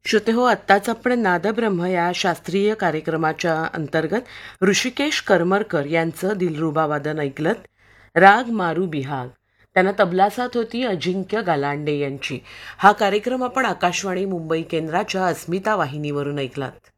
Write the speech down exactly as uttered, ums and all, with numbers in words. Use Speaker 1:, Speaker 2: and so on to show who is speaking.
Speaker 1: श्रोते हो, आत्ताच आपण नादब्रह्म या शास्त्रीय कार्यक्रमाच्या अंतर्गत ऋषिकेश करमरकर यांचं दिलरुबा वादन ऐकलत. राग मारू बिहाग. त्यांना तबला साथ होती अजिंक्य गालांडे यांची. हा कार्यक्रम आपण आकाशवाणी मुंबई केंद्राच्या अस्मिता वाहिनीवरून ऐकलात.